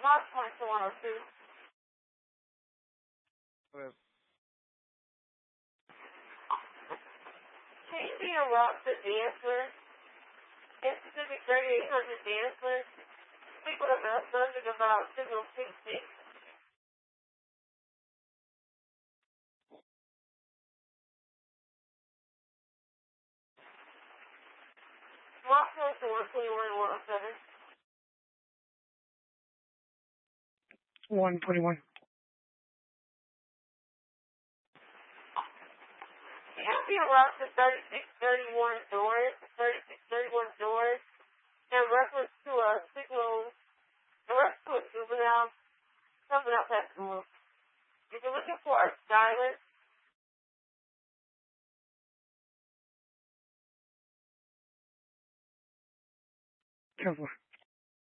Mark 2102. Changing a route to Dancer. In Pacific 3800 Dancer. Speak with a message about signal 66. Mark 2121. 121. Ambient route to 3631 doors, 3631 doors, in reference to a signal, in reference to a juvenile, something else has to move. If you're looking for a silent, Careful.